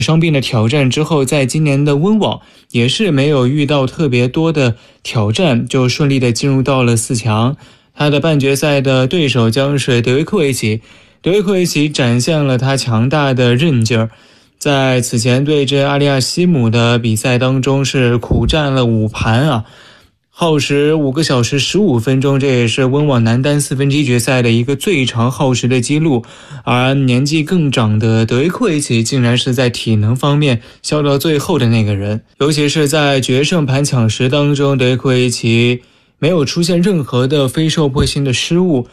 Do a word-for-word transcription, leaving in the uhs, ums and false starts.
伤病的挑战之后，在今年的温网也是没有遇到特别多的挑战，就顺利的进入到了四强。他的半决赛的对手将是德约科维奇，德约科维奇展现了他强大的韧劲儿，在此前对阵阿利亚西姆的比赛当中是苦战了五盘啊，耗时五个小时十五分钟，这也是温网男单四分之一决赛的一个最长耗时的记录。而年纪更长的德约科维奇竟然是在体能方面消到最后的那个人，尤其是在决胜盘抢十当中，德约科维奇没有出现任何的非受迫性的失误，